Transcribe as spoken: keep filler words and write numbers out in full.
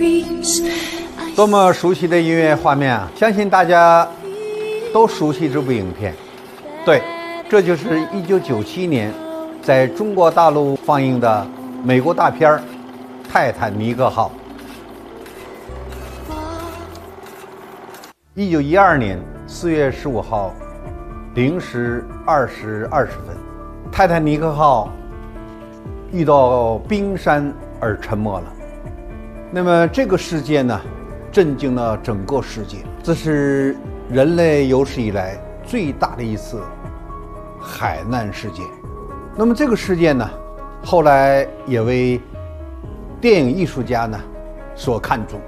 多么熟悉的音乐画面啊！相信大家都熟悉这部影片。对，这就是一九九七年在中国大陆放映的美国大片《泰坦尼克号》。一九一二年四月十五号零时二时二十分，泰坦尼克号遇到冰山而沉没了。那么这个事件呢，震惊了整个世界。这是人类有史以来最大的一次海难事件。那么这个事件呢，后来也为电影艺术家呢所看重。